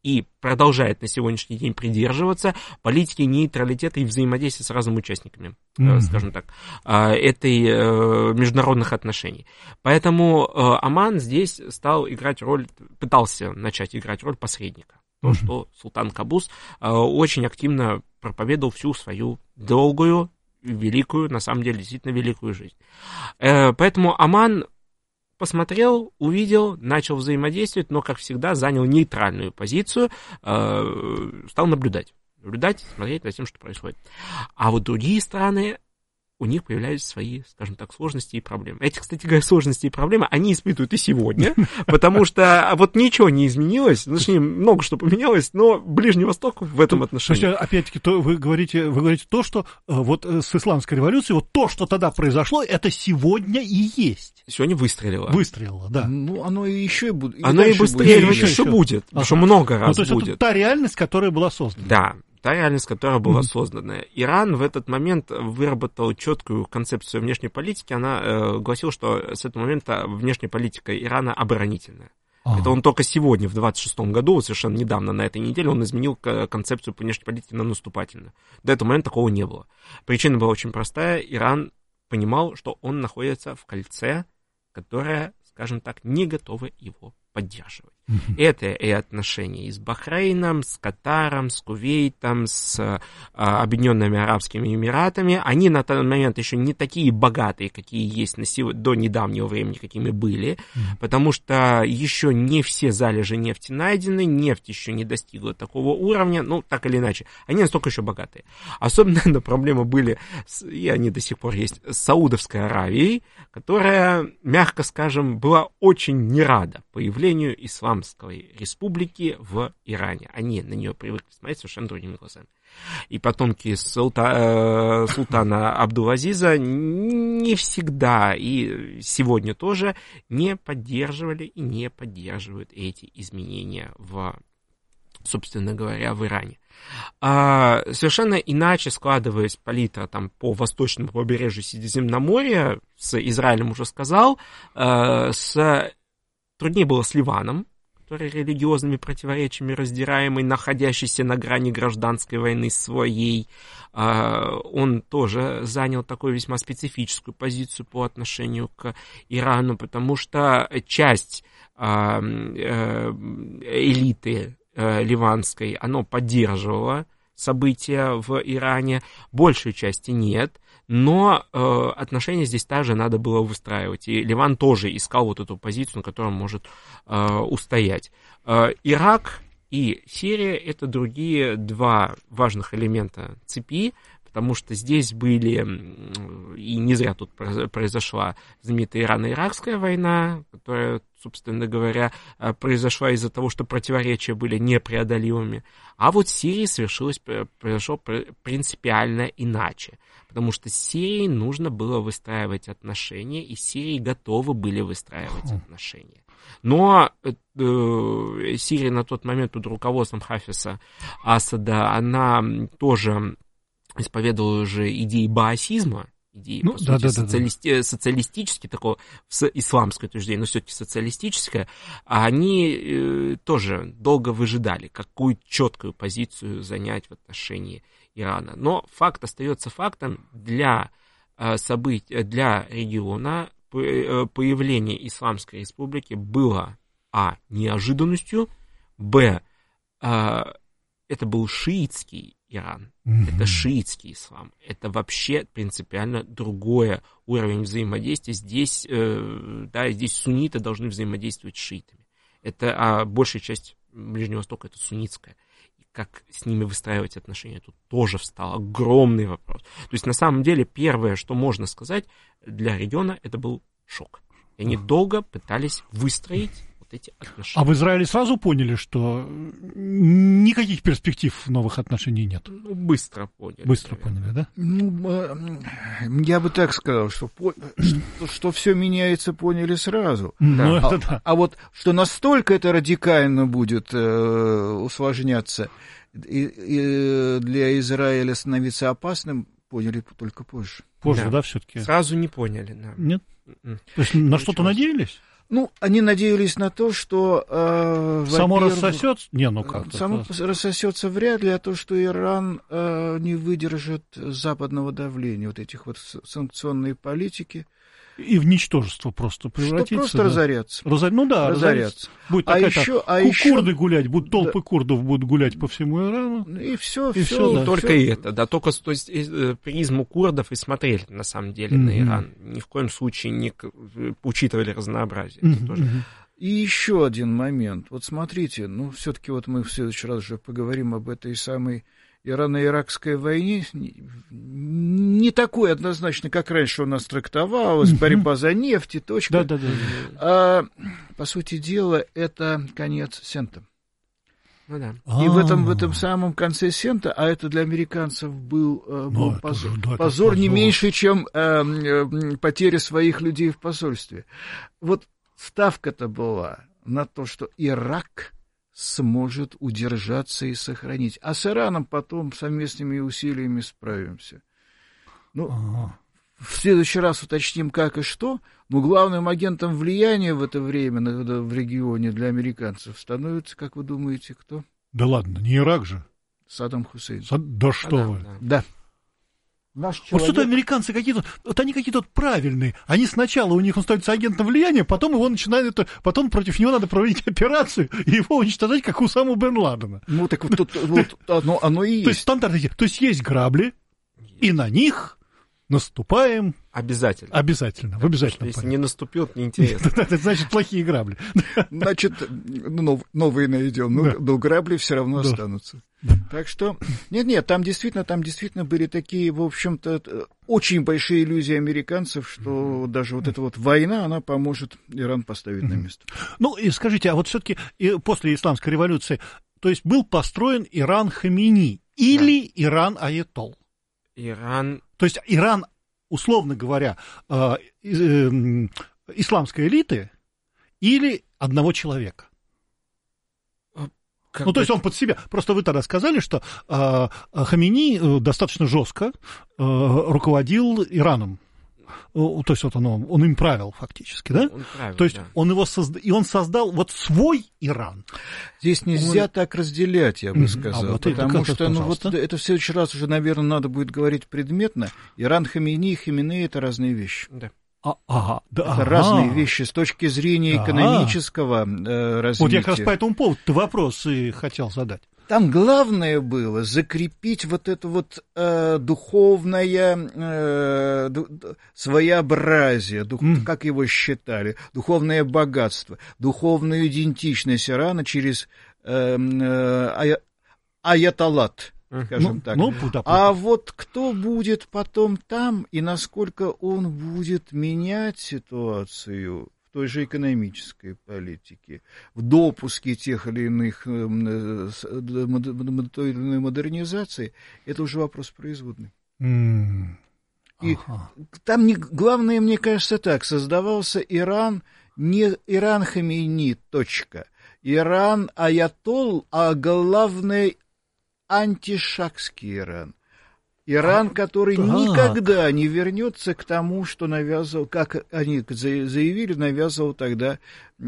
и продолжает на сегодняшний день придерживаться политики нейтралитета и взаимодействия с разными участниками, скажем так, международных отношений. Поэтому Оман здесь пытался начать играть роль посредника. То, что султан Кабус очень активно проповедовал всю свою долгую, великую, на самом деле, действительно великую жизнь. Поэтому Оман посмотрел, увидел, начал взаимодействовать, но, как всегда, занял нейтральную позицию, стал наблюдать, смотреть за тем, что происходит. А вот другие страны, у них появляются свои, скажем так, сложности и проблемы. Эти, кстати говоря, сложности и проблемы они испытывают и сегодня, потому что вот ничего не изменилось, точнее, много что поменялось, но Ближний Восток в этом отношении. То есть, опять-таки, вы говорите то, что вот с исламской революцией, вот то, что тогда произошло, это сегодня и есть. Сегодня выстрелило. Выстрелило, да. Ну, оно и еще будет. Оно и быстрее еще будет, еще много раз будет. То есть, это та реальность, которая была создана. Да. Та реальность, которая была создана. Иран в этот момент выработал четкую концепцию внешней политики. Она гласила, что с этого момента внешняя политика Ирана оборонительная. Это он только сегодня, в 26-м году, вот совершенно недавно, на этой неделе, он изменил концепцию внешней политики на наступательную. До этого момента такого не было. Причина была очень простая. Иран понимал, что он находится в кольце, которое, скажем так, не готово его поддерживать. Это и отношения и с Бахрейном, с Катаром, с Кувейтом, с Объединенными Арабскими Эмиратами. Они на тот момент еще не такие богатые, какие есть до недавнего времени, какими были, потому что еще не все залежи нефти найдены, нефть еще не достигла такого уровня, ну, так или иначе. Они настолько еще богатые. Особенно, наверное, проблемы были, и они до сих пор есть, с Саудовской Аравией, которая, мягко скажем, была очень не рада появлению Исламской республики в Иране. Они на нее привыкли смотреть совершенно другими глазами. И потомки султана Абдул-Азиза не всегда и сегодня тоже не поддерживали и не поддерживают эти изменения собственно говоря, в Иране. Совершенно иначе складываясь палитра там, по восточному побережью Средиземноморья, с Израилем уже сказал, труднее было с Ливаном, который религиозными противоречиями раздираемый, находящийся на грани гражданской войны своей. Он тоже занял такую весьма специфическую позицию по отношению к Ирану, потому что часть элиты ливанской, она поддерживала события в Иране, большей части нет, но отношения здесь также надо было выстраивать, и Ливан тоже искал вот эту позицию, на которой он может устоять. Ирак и Сирия — это другие два важных элемента цепи, потому что здесь были, и не зря тут произошла знаменитая Ирано-Иракская война, которая, собственно говоря, произошла из-за того, что противоречия были непреодолимыми. А вот в Сирии произошло принципиально иначе, потому что с Сирией нужно было выстраивать отношения, и с Сирией готовы были выстраивать отношения. Но Сирия на тот момент под руководством Хафиза Асада, она тоже исповедовала уже идеи баасизма, идеи, по сути, социалистические, такого, с исламской точки зрения, но все-таки социалистическое, они тоже долго выжидали, какую четкую позицию занять в отношении Ирана. Но факт остается фактом. Для событий, для региона появление Исламской республики было неожиданностью, это был шиитский Иран, это шиитский ислам, это вообще принципиально другой уровень взаимодействия. Здесь, здесь сунниты должны взаимодействовать с шиитами. Это большая часть Ближнего Востока, это суннитская. И как с ними выстраивать отношения, тут тоже встал огромный вопрос. То есть, на самом деле, первое, что можно сказать для региона, это был шок. И они долго пытались выстроить эти отношения. А в Израиле сразу поняли, что никаких перспектив новых отношений нет? Быстро поняли. Быстро поняли, да? Я бы так сказал, что все меняется, поняли сразу. Да. А вот что настолько это радикально будет усложняться и для Израиля становиться опасным, поняли только позже. Позже, да, все-таки? Сразу не поняли, да. Нет? То есть на что-то надеялись? Ну, они надеялись на то, что... Само рассосется? Не, ну как? Само рассосется вряд ли, а то, что Иран не выдержит западного давления, вот этих вот санкционной политики. И в ничтожество просто превратится. Что просто разорятся. Ну да, разорятся. Будет курды гулять, будут толпы курдов будут гулять по всему Ирану. И все. Да, только и это. Да, только то есть, призму курдов и смотрели, на самом деле, на Иран. Ни в коем случае не учитывали разнообразие. И еще один момент. Вот смотрите, ну, все-таки вот мы в следующий раз уже поговорим об этой самой Ирано-Иракской войне, не такой однозначно, как раньше у нас трактовалась, борьба за нефть и точка. Да. По сути дела, это конец Сента. Ну, да. И в этом самом конце Сента, а это для американцев был позор. Позор не меньше, чем потеря своих людей в посольстве. Вот ставка-то была на то, что Ирак сможет удержаться и сохранить. А с Ираном потом совместными усилиями справимся. Ну, в следующий раз уточним, как и что. Но главным агентом влияния в это время в регионе для американцев становится, как вы думаете, кто? Да ладно, не Ирак же. Саддам Хусейн. Да что вы. Да. Вот что-то американцы какие-то, вот они какие-то правильные. Они сначала у них он становится агентом влияния, потом его начинают, потом против него надо проводить операцию и его уничтожать, как Усаму бен Ладена. Ну так вот оно и есть. То есть стандартно, то есть есть грабли, и на них наступаем. Обязательно. В обязательном порядке. Если не наступил, неинтересно. Это значит плохие грабли. Значит, новые найдем, но грабли все равно останутся. Так что, нет, там действительно были такие, в общем-то, очень большие иллюзии американцев, что даже вот эта вот война, она поможет Иран поставить на место. Ну, и скажите, а вот все-таки после исламской революции, то есть был построен Иран Хамини или Иран Аятол? То есть Иран, условно говоря, исламской элиты или одного человека? То есть он под себя. Просто вы тогда сказали, что Хамини достаточно жестко руководил Ираном. То есть вот он им правил фактически, да? Он правил, то есть он его он создал вот свой Иран. Здесь нельзя так разделять, я бы сказал, потому что это в следующий раз уже, наверное, надо будет говорить предметно. Иран Хамини и Хаминеи — это разные вещи. Да. Это разные вещи с точки зрения экономического развития. Вот я как раз по этому поводу вопрос и хотел задать. Там главное было закрепить вот это вот духовное своеобразие, как его считали, духовное богатство, духовную идентичность Ирана через аятоллат. Скажем так. А вот кто будет потом там и насколько он будет менять ситуацию в той же экономической политике, в допуске тех или иных той или иной модернизации, это уже вопрос производный. И там главное, мне кажется, так, создавался Иран, не Иран Хамини, точка. Иран Аятол, а главное антишахский Иран. Иран, который никогда не вернется к тому, что навязывал, как они заявили, навязывал тогда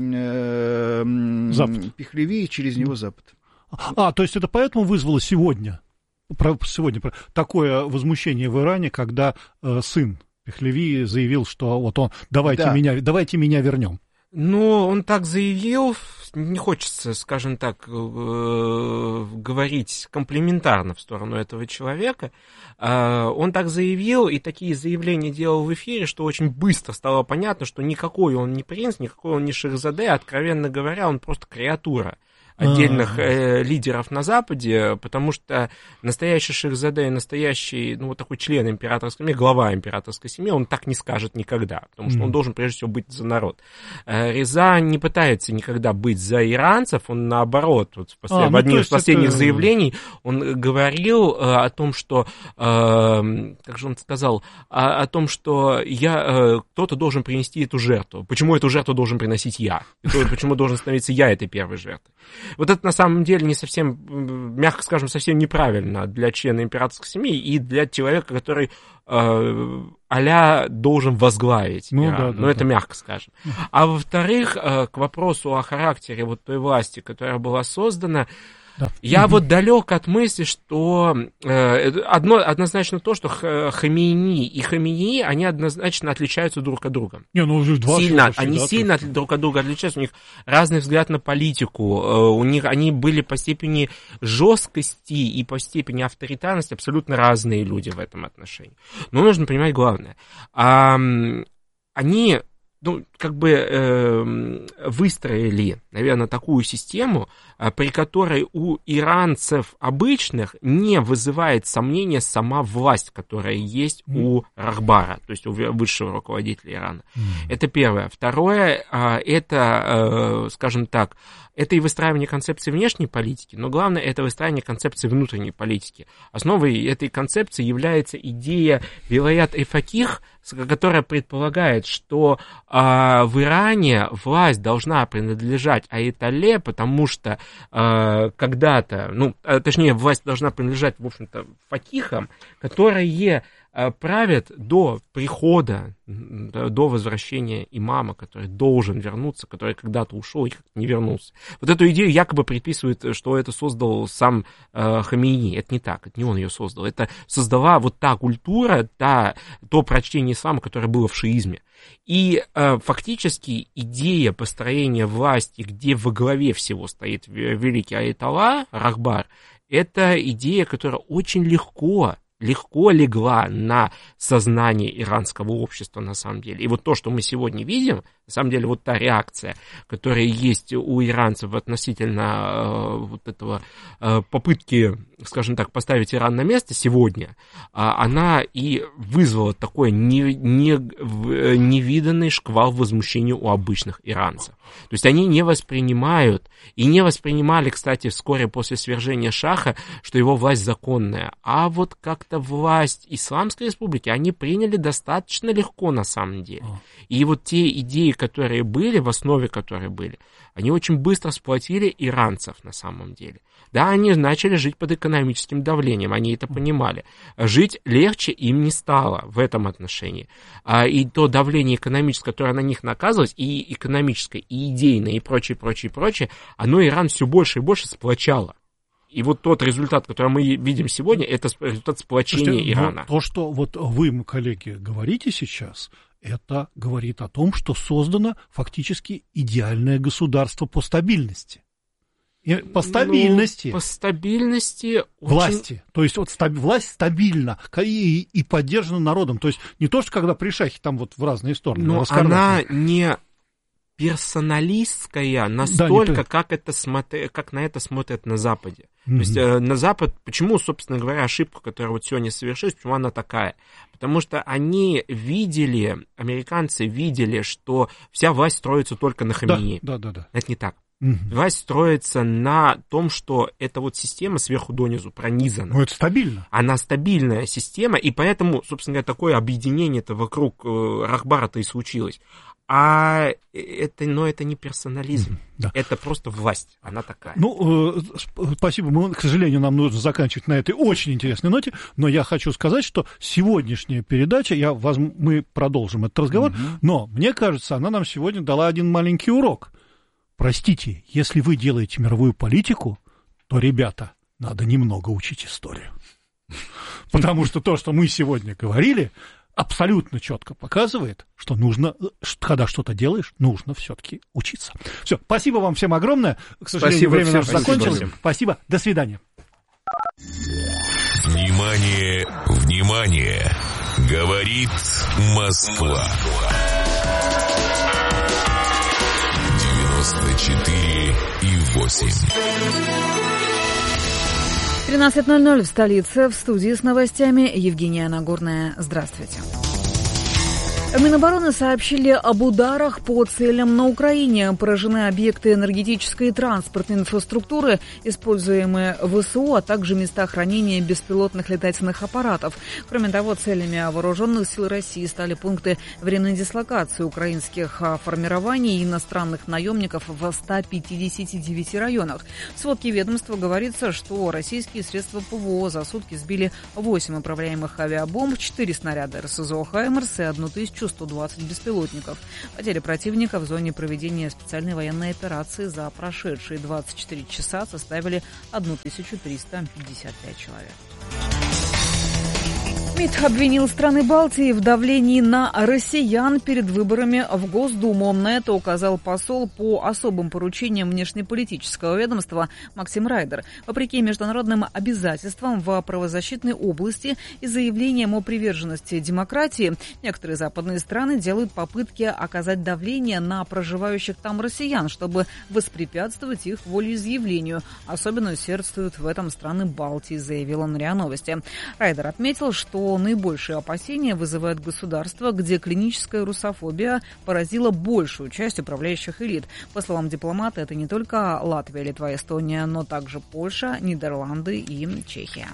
Пехлеви и через него Запад. То есть это поэтому вызвало сегодня такое возмущение в Иране, когда сын Пехлеви заявил, что вот он давайте меня вернем. Ну, он так заявил, не хочется, скажем так, говорить комплиментарно в сторону этого человека. Он так заявил и такие заявления делал в эфире, что очень быстро стало понятно, что никакой он не принц, никакой он не Шахзаде, откровенно говоря, он просто креатура отдельных лидеров на Западе, потому что настоящий Шахзаде и настоящий, вот такой член императорской семьи, глава императорской семьи, он так не скажет никогда, потому что он должен прежде всего быть за народ. Реза не пытается никогда быть за иранцев, он наоборот, в одних из последних заявлений он говорил о том, что, как же он сказал, о том, что кто-то должен принести эту жертву. Почему эту жертву должен приносить я? Почему должен становиться я этой первой жертвой? Вот это на самом деле не совсем, мягко скажем, совсем неправильно для члена императорской семьи и для человека, который а-ля должен возглавить Иран. Ну, это мягко скажем. А во-вторых, к вопросу о характере вот той власти, которая была создана, я вот далек от мысли, что однозначно то, что Хамейни и Хаминеи, они однозначно отличаются друг от друга. Сильно друг от друга отличаются, у них разный взгляд на политику, они были по степени жесткости и по степени авторитарности абсолютно разные люди в этом отношении. Но нужно понимать главное. Они выстроили, наверное, такую систему, при которой у иранцев обычных не вызывает сомнения сама власть, которая есть у Рахбара, то есть у высшего руководителя Ирана. Это первое. Второе, это, скажем так, это и выстраивание концепции внешней политики, но главное, это выстраивание концепции внутренней политики. Основой этой концепции является идея вилаят-эль-факих, которая предполагает, что в Иране власть должна принадлежать аятолле, потому что когда-то, точнее, власть должна принадлежать, в общем-то, факихам, которые правят до прихода, до возвращения имама, который должен вернуться, который когда-то ушел и не вернулся. Вот эту идею якобы приписывают, что это создал сам Хамейни. Это не так, это не он ее создал. Это создала вот та культура, то прочтение ислама, которое было в шиизме. И фактически идея построения власти, где во главе всего стоит великий аятолла, Рахбар, это идея, которая очень легко легла на сознание иранского общества на самом деле. И вот то, что мы сегодня видим, на самом деле вот та реакция, которая есть у иранцев относительно вот этого попытки, скажем так, поставить Иран на место сегодня, она и вызвала такой невиданный шквал возмущения у обычных иранцев. То есть они не воспринимают, и не воспринимали, кстати, вскоре после свержения Шаха, что его власть законная, а вот как-то власть Исламской Республики они приняли достаточно легко на самом деле. И вот те идеи, которые были, в основе которые были, они очень быстро сплотили иранцев на самом деле. Да, они начали жить под экономическим давлением, они это понимали. Жить легче им не стало в этом отношении. И то давление экономическое, которое на них наказывалось, и экономическое, и идейное, и прочее, оно Иран все больше и больше сплочало. И вот тот результат, который мы видим сегодня, это результат сплочения Ирана. То, что вот вы, коллеги, говорите сейчас, это говорит о том, что создано фактически идеальное государство по стабильности. По стабильности. По стабильности власти. Очень... То есть вот власть стабильна и поддержана народом. То есть не то, что когда при Шахе там вот в разные стороны. Но она не персоналистская настолько, как на это смотрят на Западе. То есть на Запад, почему, собственно говоря, ошибка, которая вот сегодня совершилась, почему она такая? Потому что американцы видели, что вся власть строится только на Хаминеи. Да. Это не так. Власть строится на том, что эта вот система сверху донизу пронизана. Ну, это стабильно. Она стабильная система, и поэтому, собственно говоря, такое объединение-то вокруг Рахбара-то и случилось. А это не персонализм, это просто власть, она такая. Спасибо, к сожалению, нам нужно заканчивать на этой очень интересной ноте, но я хочу сказать, что сегодняшняя передача, мы продолжим этот разговор, но мне кажется, она нам сегодня дала один маленький урок. Простите, если вы делаете мировую политику, то, ребята, надо немного учить историю. Потому что то, что мы сегодня говорили, абсолютно четко показывает, что нужно, когда что-то делаешь, нужно все-таки учиться. Все, спасибо вам всем огромное. К сожалению, время наше закончилось. Спасибо, до свидания. Внимание, внимание! Говорит Москва. 94,8. 13:00 в столице. В студии с новостями Евгения Нагорная. Здравствуйте. Минобороны сообщили об ударах по целям на Украине. Поражены объекты энергетической и транспортной инфраструктуры, используемые ВСУ, а также места хранения беспилотных летательных аппаратов. Кроме того, целями вооруженных сил России стали пункты временной дислокации украинских формирований и иностранных наемников в 159 районах. В сводке ведомства говорится, что российские средства ПВО за сутки сбили 8 управляемых авиабомб, 4 снаряда РСЗО «Хаймерс» и 1120 беспилотников. Потери противника в зоне проведения специальной военной операции за прошедшие 24 часа составили 1355 человек. МИД обвинил страны Балтии в давлении на россиян перед выборами в Госдуму. На это указал посол по особым поручениям внешнеполитического ведомства Максим Райдер. Вопреки международным обязательствам в правозащитной области и заявлениям о приверженности демократии, некоторые западные страны делают попытки оказать давление на проживающих там россиян, чтобы воспрепятствовать их волеизъявлению. Особенно усердствуют в этом страны Балтии, заявил он РИА Новости. Райдер отметил, что наибольшие опасения вызывает государство, где клиническая русофобия поразила большую часть управляющих элит. По словам дипломата, это не только Латвия, Литва, Эстония, но также Польша, Нидерланды и Чехия.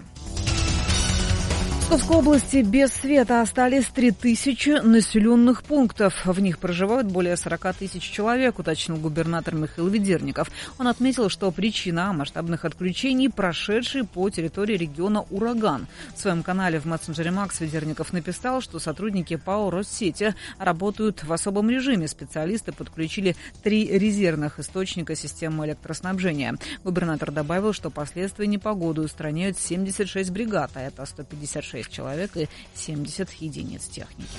В Псковской области без света остались 3000 населенных пунктов. В них проживают более 40 тысяч человек, уточнил губернатор Михаил Ведерников. Он отметил, что причина масштабных отключений – прошедший по территории региона ураган. В своем канале в мессенджере Макс Ведерников написал, что сотрудники ПАО «Россети» работают в особом режиме. Специалисты подключили 3 резервных источника системы электроснабжения. Губернатор добавил, что последствия непогоды устраняют 76 бригад, а это 156 человек и 70 единиц техники.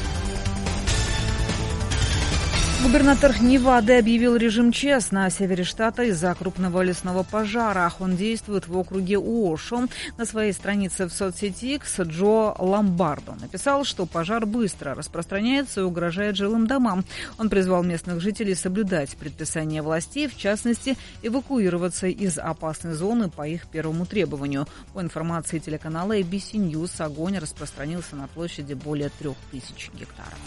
Губернатор Невады объявил режим ЧС на севере штата из-за крупного лесного пожара. Он действует в округе Уошо. На своей странице в соцсети X Джо Ломбардо написал, что пожар быстро распространяется и угрожает жилым домам. Он призвал местных жителей соблюдать предписания властей, в частности, эвакуироваться из опасной зоны по их первому требованию. По информации телеканала ABC News, огонь распространился на площади более 3000 гектаров.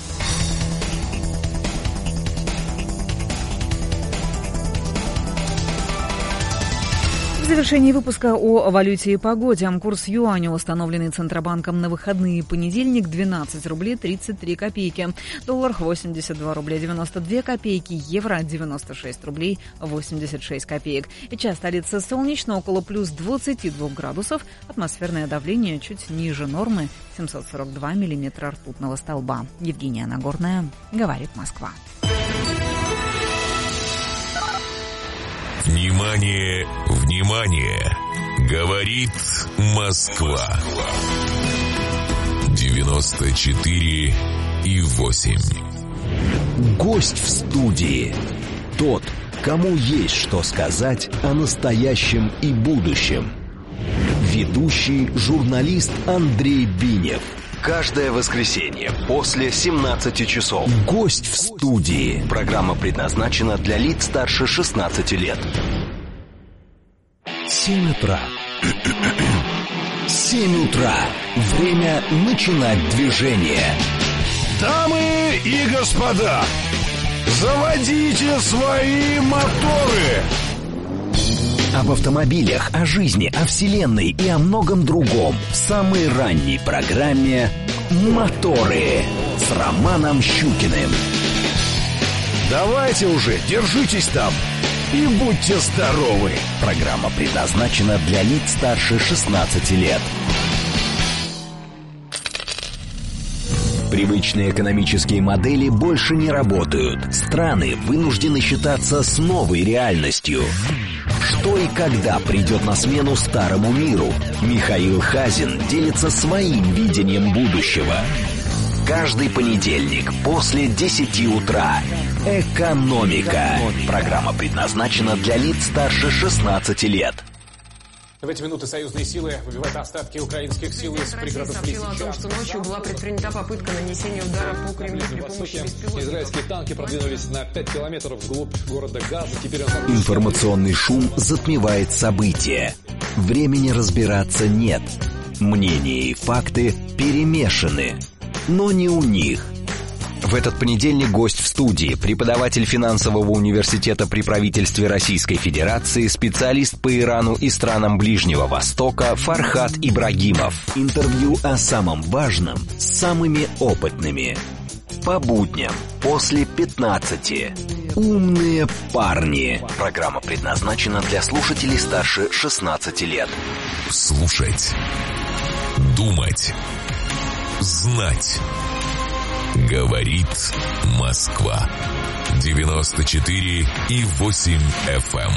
В завершении выпуска о валюте и погоде. Курс юаня, установленный Центробанком на выходные, понедельник, 12 рублей 33 копейки. Доллар 82 рубля 92 копейки. Евро 96 рублей 86 копеек. Сейчас столица солнечно, около плюс 22 градусов. Атмосферное давление чуть ниже нормы, 742 миллиметра ртутного столба. Евгения Нагорная, говорит Москва. Внимание, внимание! Говорит Москва. 94,8. Гость в студии. Тот, кому есть что сказать о настоящем и будущем. Ведущий журналист Андрей Бинев. Каждое воскресенье после 17 часов. Гость в студии. Программа предназначена для лиц старше 16 лет. 7 утра. 7 утра. Время начинать движение. Дамы и господа, заводите свои моторы. Об автомобилях, о жизни, о вселенной и о многом другом в самой ранней программе «Моторы» с Романом Щукиным. Давайте уже, держитесь там и будьте здоровы. Программа предназначена для лиц старше 16 лет. Привычные экономические модели больше не работают. Страны вынуждены считаться с новой реальностью. Что и когда придет на смену старому миру? Михаил Хазин делится своим видением будущего. Каждый понедельник после 10 утра. «Экономика». Программа предназначена для лиц старше 16 лет. В эти минуты союзные силы выбивают остатки украинских сил из пригородов Лисичанска. о том, что ночью была предпринята попытка нанесения удара по Кремлю при помощи беспилотников. Израильские танки продвинулись на 5 километров вглубь города Газа. Теперь Информационный шум затмевает события. Времени разбираться нет. Мнения и факты перемешаны. Но не у них. В этот понедельник гость в студии, преподаватель финансового университета при правительстве Российской Федерации, специалист по Ирану и странам Ближнего Востока Фархад Ибрагимов. Интервью о самом важном с самыми опытными. По будням после 15. «Умные парни». Программа предназначена для слушателей старше 16 лет. Слушать. Думать. Знать. Говорит Москва. 94,8 FM.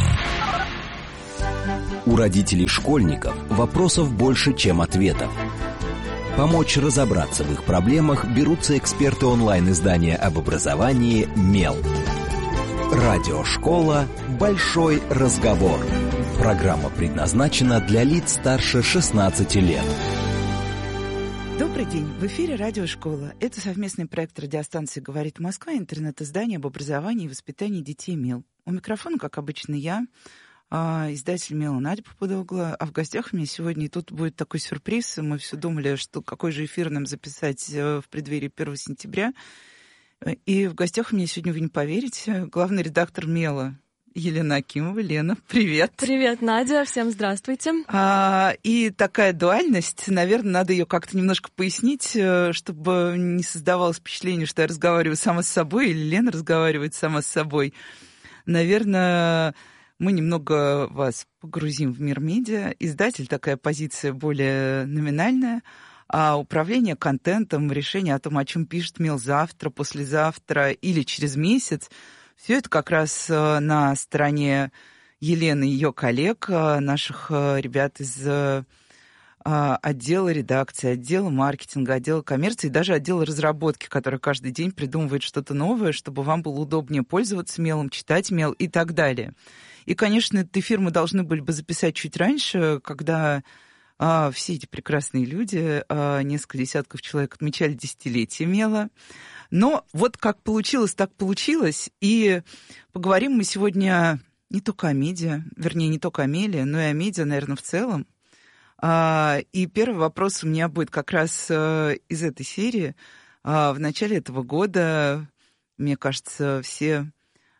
У родителей школьников вопросов больше, чем ответов. Помочь разобраться в их проблемах берутся эксперты онлайн-издания об образовании «Мел». Радиошкола «Большой разговор». Программа предназначена для лиц старше 16 лет. Добрый день. В эфире «Радиошкола». Это совместный проект радиостанции «Говорит Москва» и интернет-издание об образовании и воспитании детей «Мел». У микрофона, как обычно, я, издатель «Мела» Надя Попудогла. А в гостях у меня сегодня, и тут будет такой сюрприз. Мы все думали, что какой же эфир нам записать в преддверии 1 сентября. И в гостях у меня сегодня, вы не поверите, главный редактор «Мела» Елена Акимова. Лена, привет. Привет, Надя, всем здравствуйте. И такая дуальность, наверное, надо ее как-то немножко пояснить, чтобы не создавалось впечатление, что я разговариваю сама с собой, или Лена разговаривает сама с собой. Наверное, мы немного вас погрузим в мир медиа. Издатель — такая позиция более номинальная, а управление контентом, решение о том, о чем пишет «Мел» завтра, послезавтра или через месяц, все это как раз на стороне Елены и ее коллег, наших ребят из отдела редакции, отдела маркетинга, отдела коммерции и даже отдела разработки, который каждый день придумывает что-то новое, чтобы вам было удобнее пользоваться «Мелом», читать «Мел» и так далее. И, конечно, этот эфир мы должны были бы записать чуть раньше, когда все эти прекрасные люди, несколько десятков человек, отмечали десятилетие «Мела». Но вот как получилось, так получилось. И поговорим мы сегодня не только о медиа, вернее, не только о «Меле», но и о медиа, наверное, в целом. И первый вопрос у меня будет как раз из этой серии. В начале этого года, мне кажется, все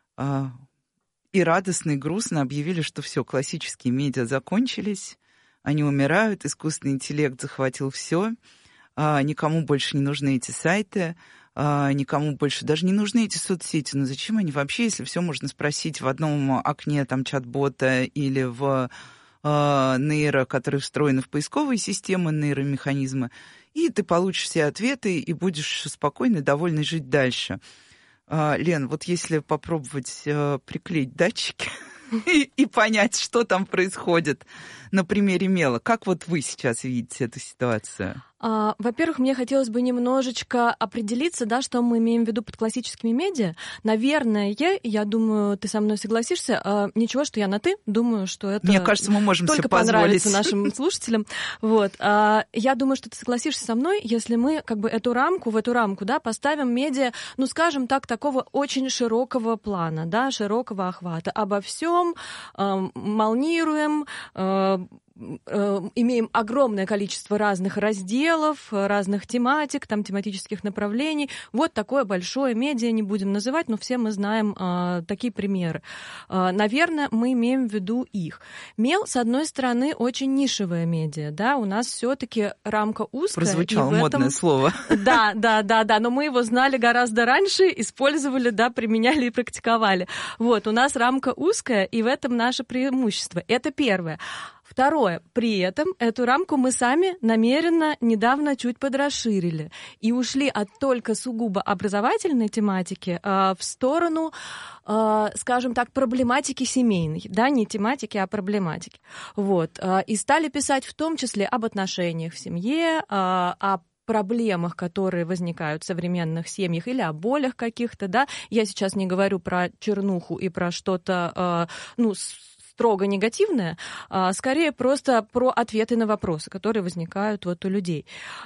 и радостно, и грустно объявили, что все, классические медиа закончились, они умирают, искусственный интеллект захватил все, никому больше не нужны эти сайты, никому больше даже не нужны эти соцсети. Но зачем они вообще, если все можно спросить в одном окне там чат-бота или в нейро, которые встроены в поисковые системы, нейромеханизмы, и ты получишь все ответы и будешь спокойно и довольно жить дальше. Лен, вот если попробовать приклеить датчики и понять, что там происходит на примере «Мела», как вот вы сейчас видите эту ситуацию? Во-первых, мне хотелось бы немножечко определиться, да, что мы имеем в виду под классическими медиа. Наверное, я думаю, ты со мной согласишься, ничего, что я на «ты», думаю, что это мне кажется, мы можем только себе позволить. Понравится нашим слушателям. Вот. Я думаю, что ты согласишься со мной, если мы как бы в эту рамку, да, поставим медиа, ну, скажем так, такого очень широкого плана, да, широкого охвата. Обо всем молнируем, имеем огромное количество разных разделов, разных тематик, там, тематических направлений. Вот такое большое медиа, не будем называть, но все мы знаем такие примеры. Наверное, мы имеем в виду их. «Мел», с одной стороны, очень нишевое медиа, да, у нас все-таки рамка узкая. Прозвучало модное слово. Да, но мы его знали гораздо раньше, использовали, да, применяли и практиковали. Вот, у нас рамка узкая, и в этом наше преимущество. Это первое. Второе. При этом эту рамку мы сами намеренно недавно чуть подрасширили и ушли от только сугубо образовательной тематики в сторону, скажем так, проблематики семейной. Да, не тематики, а проблематики. Вот. И стали писать в том числе об отношениях в семье, о проблемах, которые возникают в современных семьях, или о болях каких-то, да. Я сейчас не говорю про чернуху и про что-то, строго негативное, скорее просто про ответы на вопросы, которые возникают вот у людей.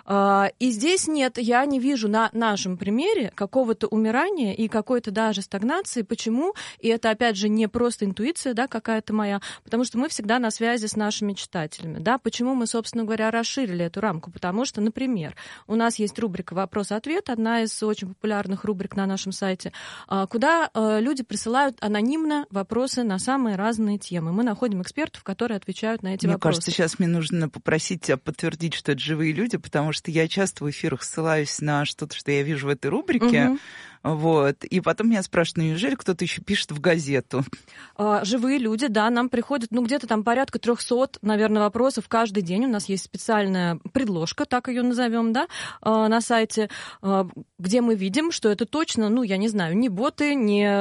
И здесь нет, я не вижу на нашем примере какого-то умирания и какой-то даже стагнации. Почему? И это, опять же, не просто интуиция, да, какая-то моя, потому что мы всегда на связи с нашими читателями, да. Почему мы, собственно говоря, расширили эту рамку? Потому что, например, у нас есть рубрика «Вопрос-ответ», одна из очень популярных рубрик на нашем сайте, куда люди присылают анонимно вопросы на самые разные темы. Мы находим экспертов, которые отвечают на эти вопросы. Мне кажется, сейчас мне нужно попросить тебя подтвердить, что это живые люди, потому что я часто в эфирах ссылаюсь на что-то, что я вижу в этой рубрике. Вот. И потом меня спрашивают, ну, неужели кто-то еще пишет в газету? Живые люди, да, нам приходят, где-то там порядка 300, наверное, вопросов каждый день. У нас есть специальная предложка, так ее назовем, да, на сайте, где мы видим, что это точно, я не знаю, не боты,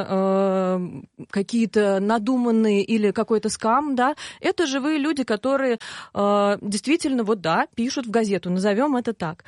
не какие-то надуманные или какой-то скам, да. Это живые люди, которые действительно, пишут в газету, назовем это так.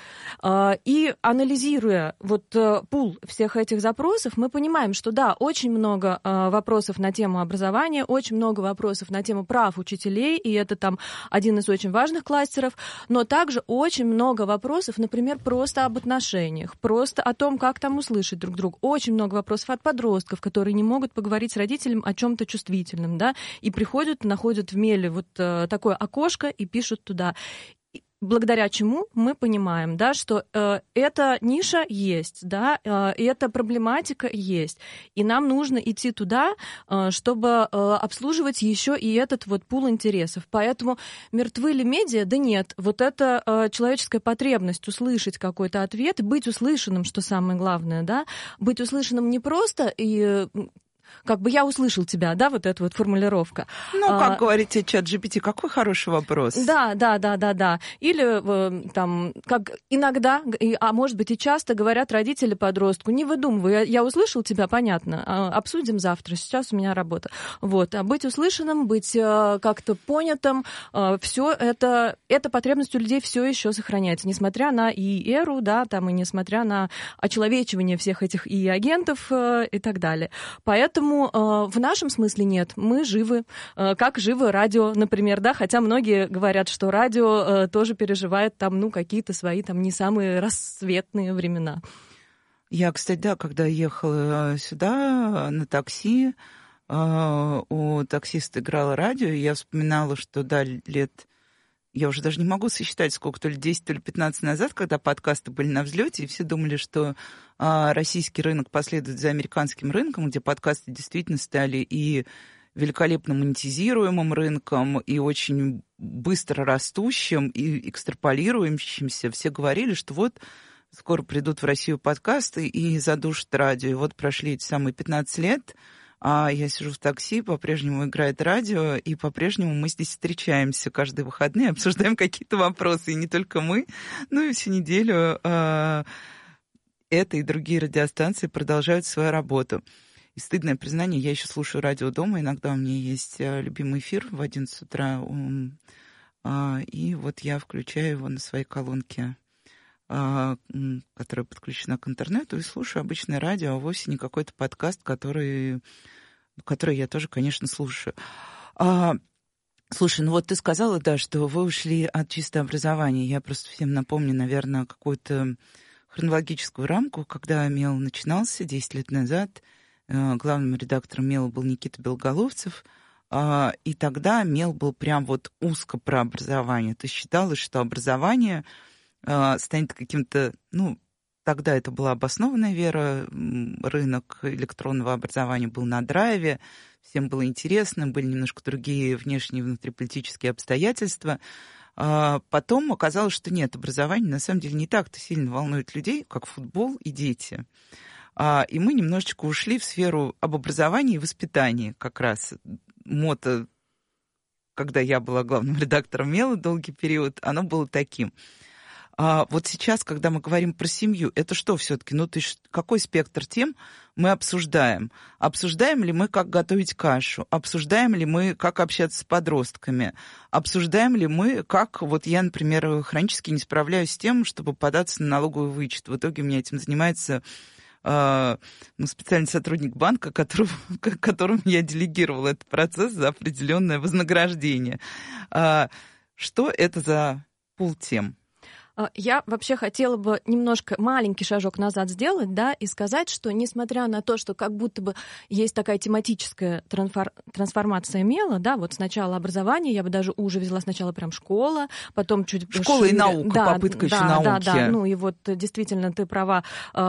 И анализируя пул всех этих запросов, мы понимаем, что да, очень много вопросов на тему образования, очень много вопросов на тему прав учителей, и это там один из очень важных кластеров, но также очень много вопросов, например, просто об отношениях, просто о том, как там услышать друг друга. Очень много вопросов от подростков, которые не могут поговорить с родителем о чем-то чувствительном, да, и приходят, находят в мейле такое окошко и пишут туда. Благодаря чему мы понимаем, да, что эта ниша есть, да, и эта проблематика есть, и нам нужно идти туда, чтобы обслуживать еще и этот пул интересов. Поэтому мертвы ли медиа? Да нет. Это человеческая потребность услышать какой-то ответ, быть услышанным, что самое главное, да, быть услышанным не просто и я услышал тебя, да, эта формулировка. Как говорите, чат-GPT, какой хороший вопрос. Да. Или как иногда, а может быть и часто говорят родители подростку, не выдумывай, я услышал тебя, понятно, обсудим завтра, сейчас у меня работа. А быть услышанным, быть как-то понятым, все эта потребность у людей все еще сохраняется, несмотря на и эру, да, и несмотря на очеловечивание всех этих и агентов и так далее. Поэтому в нашем смысле нет, мы живы, как живо радио, например, да, хотя многие говорят, что радио тоже переживает какие-то свои не самые рассветные времена. Я, кстати, да, когда ехала сюда на такси, у таксиста играло радио, и я вспоминала, что я уже даже не могу сосчитать, сколько, то ли 10, то ли 15 назад, когда подкасты были на взлете, и все думали, что российский рынок последует за американским рынком, где подкасты действительно стали и великолепно монетизируемым рынком, и очень быстро растущим, и экстраполирующимся. Все говорили, что скоро придут в Россию подкасты и задушат радио. И прошли эти самые 15 лет, а я сижу в такси, по-прежнему играет радио, и по-прежнему мы здесь встречаемся каждые выходные, обсуждаем какие-то вопросы, и не только мы, и всю неделю эта и другие радиостанции продолжают свою работу. И стыдное признание, я еще слушаю радио дома, иногда у меня есть любимый эфир в 11 утра, и я включаю его на своей колонке, которая подключена к интернету, и слушаю обычное радио, а вовсе не какой-то подкаст, который я тоже, конечно, слушаю. Слушай, ты сказала, да, что вы ушли от чистого образования. Я просто всем напомню, наверное, какую-то хронологическую рамку, когда «Мел» начинался 10 лет назад. Главным редактором «Мела» был Никита Белоголовцев, и тогда «Мел» был прям узко про образование. То есть считалось, что образование станет каким-то, тогда это была обоснованная вера, рынок электронного образования был на драйве, всем было интересно, были немножко другие внешние и внутриполитические обстоятельства. Потом оказалось, что нет, образование на самом деле не так-то сильно волнует людей, как футбол и дети. И мы немножечко ушли в сферу об образовании и воспитании. Как раз мото, когда я была главным редактором «Мела» долгий период, оно было таким. Сейчас, когда мы говорим про семью, это что все-таки? Какой спектр тем мы обсуждаем? Обсуждаем ли мы, как готовить кашу? Обсуждаем ли мы, как общаться с подростками? Обсуждаем ли мы, как... я, например, хронически не справляюсь с тем, чтобы податься на налоговый вычет. В итоге у меня этим занимается специальный сотрудник банка, которому я делегировала этот процесс за определенное вознаграждение. Что это за пул тем? Я вообще хотела бы немножко маленький шажок назад сделать, да, и сказать, что несмотря на то, что как будто бы есть такая тематическая трансформация МЕЛа, да, вот сначала образование, я бы даже уже взяла сначала прям школа, потом чуть школа и наука, да, попытка еще науки. Да, ну и вот действительно ты права,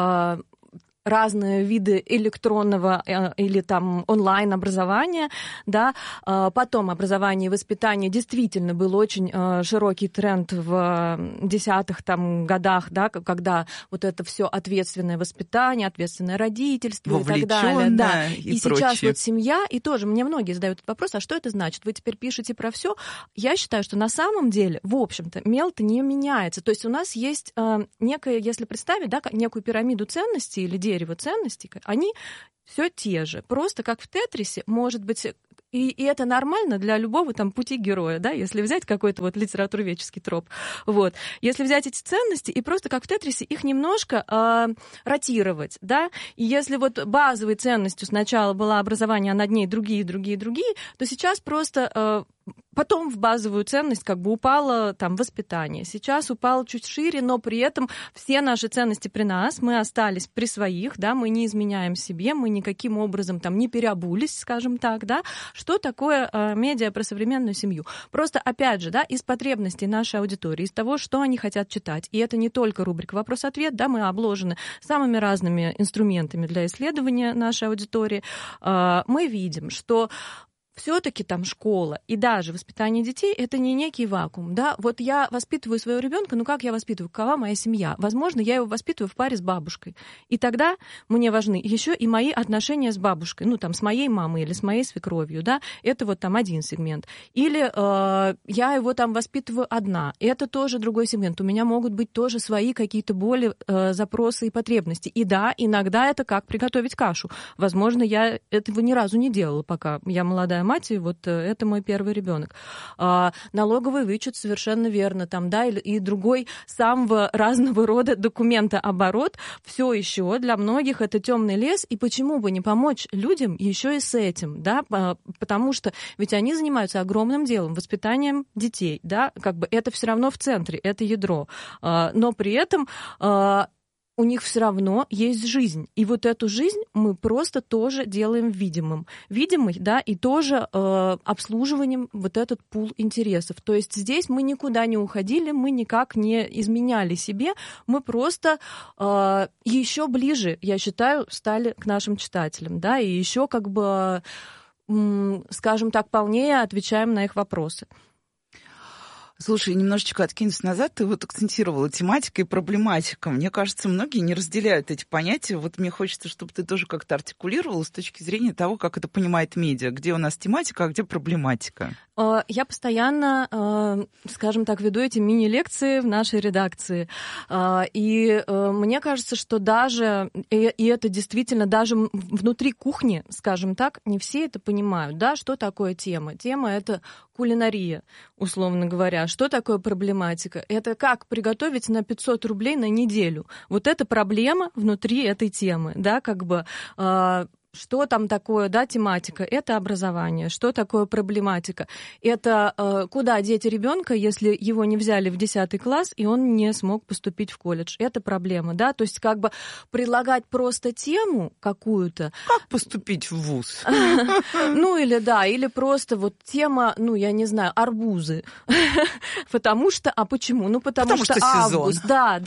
разные виды электронного или там онлайн-образования, да, потом образование и воспитание действительно был очень широкий тренд в десятых там годах, да, когда вот это все ответственное воспитание, ответственное родительство и так далее, да, и сейчас вот семья, и тоже мне многие задают этот вопрос, а что это значит? Вы теперь пишете про все? Я считаю, что на самом деле, в общем-то, МЕЛ-то не меняется, то есть у нас есть некая, если представить, да, некую пирамиду ценностей или дерево ценностей, они все те же. Просто как в Тетрисе, может быть, и это нормально для любого там пути героя, да, если взять какой-то вот литературоведческий троп. Вот. Если взять эти ценности и просто как в Тетрисе их немножко ротировать, да, и если вот базовой ценностью сначала было образование, а над ней другие, то сейчас просто потом в базовую ценность как бы упало там воспитание. Сейчас упало чуть шире, но при этом все наши ценности при нас, мы остались при своих, да, мы не изменяем себе, мы никаким образом там не переобулись, скажем так, да. Что такое медиа про современную семью? Просто, опять же, да, из потребностей нашей аудитории, из того, что они хотят читать. И это не только рубрика «Вопрос-ответ», да, мы обложены самыми разными инструментами для исследования нашей аудитории. Мы видим, что все-таки там школа и даже воспитание детей — это не некий вакуум, да. Вот я воспитываю своего ребенка, ну как я воспитываю, какова моя семья? Возможно, я его воспитываю в паре с бабушкой. И тогда мне важны еще и мои отношения с бабушкой, ну там с моей мамой или с моей свекровью, да. Это вот там один сегмент. Или я его там воспитываю одна. Это тоже другой сегмент. У меня могут быть тоже свои какие-то боли, запросы и потребности. И да, иногда это как приготовить кашу. Возможно, я этого ни разу не делала, пока я молодая мать, и вот это мой первый ребенок. Налоговый вычет, совершенно верно, там, да, и другой самого разного рода документооборот, все еще для многих это темный лес, и почему бы не помочь людям еще и с этим, да, потому что ведь они занимаются огромным делом, воспитанием детей, да, как бы это все равно в центре, это ядро, но при этом у них все равно есть жизнь. И вот эту жизнь мы просто тоже делаем видимой, да, и тоже обслуживаем вот этот пул интересов. То есть здесь мы никуда не уходили, мы никак не изменяли себе, мы просто еще ближе, я считаю, стали к нашим читателям, да, и еще как бы, скажем так, полнее отвечаем на их вопросы. Слушай, немножечко откинусь назад, ты вот акцентировала тематика и проблематика. Мне кажется, многие не разделяют эти понятия. Вот мне хочется, чтобы ты тоже как-то артикулировала с точки зрения того, как это понимает медиа. Где у нас тематика, а где проблематика? Я постоянно, скажем так, веду эти мини-лекции в нашей редакции. И мне кажется, что даже, и это действительно, даже внутри кухни, скажем так, не все это понимают. Да, что такое тема? Тема — это кулинария, условно говоря. Что такое проблематика? Это как приготовить на 500 рублей на неделю. Вот это проблема внутри этой темы, да, как бы... Что там такое, да, тематика? Это образование. Что такое проблематика? Это куда деть ребенка, если его не взяли в 10 класс, и он не смог поступить в колледж? Это проблема, да? То есть как бы предлагать просто тему какую-то. Как поступить в вуз? Ну или да, или просто вот тема, ну я не знаю, арбузы. Потому что, а почему? Ну потому что август. Да.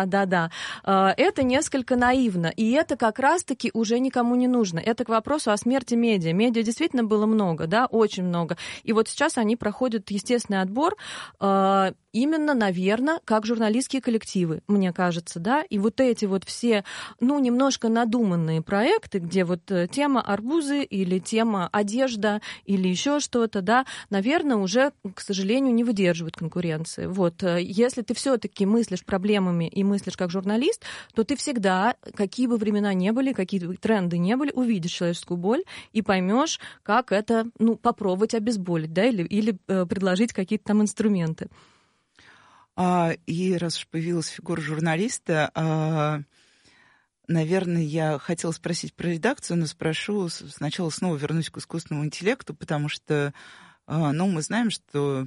Это несколько наивно. И это как раз-таки уже никому не нужно. Это к вопросу о смерти медиа. Медиа действительно было много, да, очень много. И вот сейчас они проходят естественный отбор именно, наверное, как журналистские коллективы, мне кажется, да. И вот эти вот все, ну, немножко надуманные проекты, где вот тема арбузы или тема одежда или еще что-то, да, наверное, уже, к сожалению, не выдерживают конкуренции. Вот. Если ты все-таки мыслишь проблемами и мыслишь как журналист, то ты всегда, какие бы времена не были, какие бы тренды не были, увидишь человеческую боль и поймешь, как это, ну, попробовать обезболить, да, или предложить какие-то там инструменты. И раз уж появилась фигура журналиста, наверное, я хотела спросить про редакцию, но спрошу сначала снова вернусь к искусственному интеллекту, потому что, мы знаем, что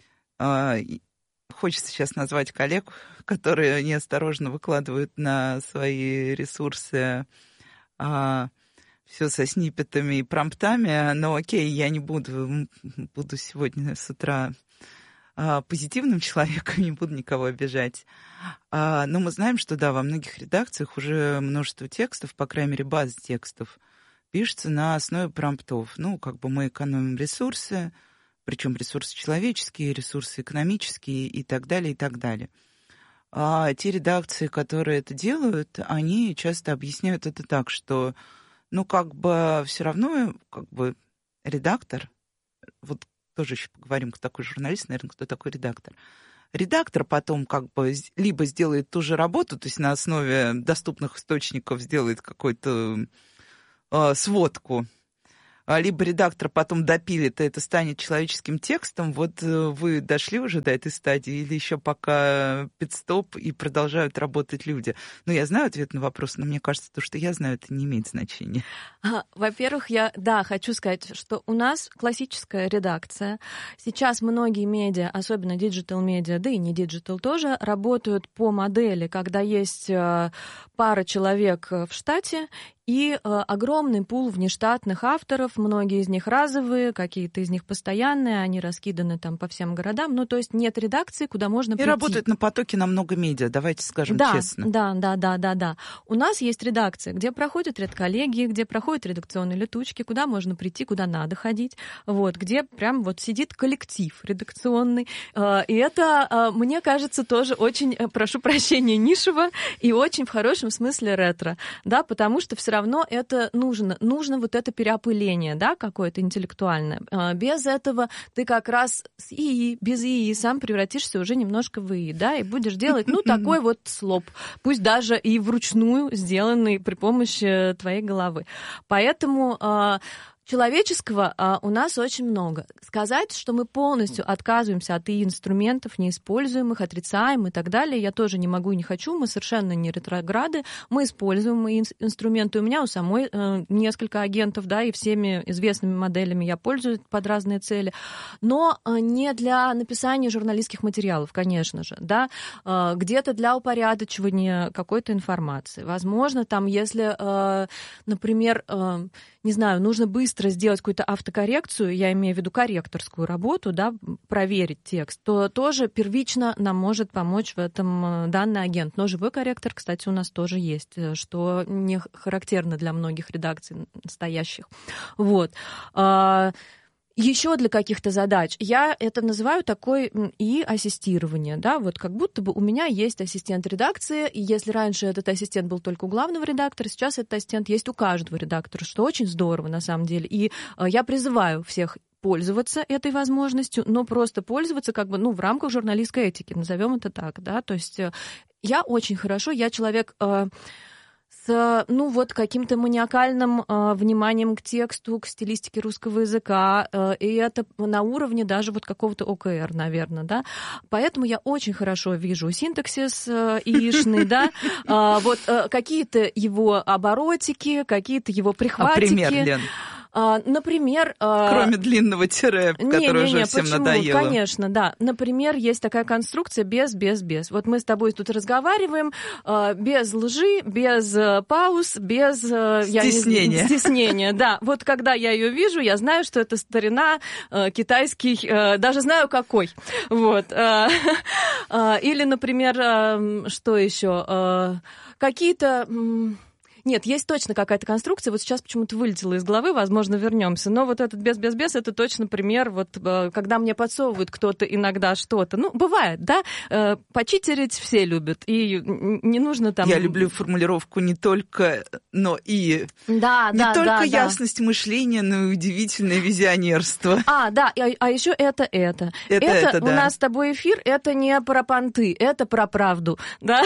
хочется сейчас назвать коллег, которые неосторожно выкладывают на свои ресурсы все со сниппетами и промптами, но окей, я не буду сегодня с утра позитивным человеком, не буду никого обижать. Но мы знаем, что да, во многих редакциях уже множество текстов, по крайней мере, баз текстов, пишется на основе промптов. Мы экономим ресурсы, причем ресурсы человеческие, ресурсы экономические и так далее, и так далее. А те редакции, которые это делают, они часто объясняют это так, что все равно, редактор, вот тоже еще поговорим, кто такой журналист, наверное, кто такой редактор. Редактор потом либо сделает ту же работу, то есть на основе доступных источников сделает какую-то сводку, либо редактор потом допилит, и это станет человеческим текстом. Вот вы дошли уже до этой стадии или еще пока пит-стоп и продолжают работать люди? Я знаю ответ на вопрос, но мне кажется, то, что я знаю, это не имеет значения. Во-первых, я хочу сказать, что у нас классическая редакция. Сейчас многие медиа, особенно диджитал-медиа, да и не диджитал тоже, работают по модели, когда есть пара человек в штате, и огромный пул внештатных авторов, многие из них разовые, какие-то из них постоянные, они раскиданы там по всем городам, то есть нет редакции, куда можно прийти. И работают на потоке на много медиа, давайте скажем честно. Да. У нас есть редакция, где проходят редколлегии, где проходят редакционные летучки, куда можно прийти, куда надо ходить, где прям сидит коллектив редакционный. И это, мне кажется, тоже очень, прошу прощения, нишево и очень в хорошем смысле ретро, да, потому что все равно это нужно вот это переопыление, да, какое-то интеллектуальное. Без этого ты как раз с ИИ, без ИИ сам превратишься уже немножко в ИИ, да, и будешь делать, такой вот слоп, пусть даже и вручную сделанный при помощи твоей головы. Поэтому человеческого у нас очень много. Сказать, что мы полностью отказываемся от инструментов, не используем их, отрицаем и так далее, я тоже не могу и не хочу. Мы совершенно не ретрограды. Мы используем инструменты. У меня у самой несколько агентов, да, и всеми известными моделями я пользуюсь под разные цели. Но не для написания журналистских материалов, конечно же, да. Где-то для упорядочивания какой-то информации. Возможно, там, если, например, не знаю, нужно быстро сделать какую-то автокоррекцию, я имею в виду корректорскую работу, да, проверить текст, то тоже первично нам может помочь в этом данный агент. Но живой корректор, кстати, у нас тоже есть, что не характерно для многих редакций настоящих. Еще для каких-то задач я это называю такой и ассистирование, да, как будто бы у меня есть ассистент редакции, и если раньше этот ассистент был только у главного редактора, сейчас этот ассистент есть у каждого редактора, что очень здорово на самом деле, и я призываю всех пользоваться этой возможностью, но просто пользоваться в рамках журналистской этики, назовем это так, да, то есть я очень хорошо, я человек с каким-то маниакальным вниманием к тексту, к стилистике русского языка, и это на уровне даже какого-то ОКР, наверное, да. Поэтому я очень хорошо вижу синтаксис яичный, да, какие-то его оборотики, какие-то его прихватики. Пример, Лен? Например... Кроме длинного тире, которое уже всем почему? Надоело. Конечно, да. Например, есть такая конструкция без. Вот мы с тобой тут разговариваем без лжи, без пауз, без... Стеснения. Стеснения, да. Когда я ее вижу, я знаю, что это старина, китайский, даже знаю какой. Или, например, что еще? Какие-то... Нет, есть точно какая-то конструкция, сейчас почему-то вылетела из головы, возможно, вернемся. Но этот без, это точно пример, когда мне подсовывают кто-то иногда что-то. Бывает, да, почитерить все любят, и не нужно там... Я люблю формулировку не только, но и... Да, не только ясность мышления, но и удивительное визионерство. Да, а еще это. Это у нас с тобой эфир, это не про понты, это про правду, да.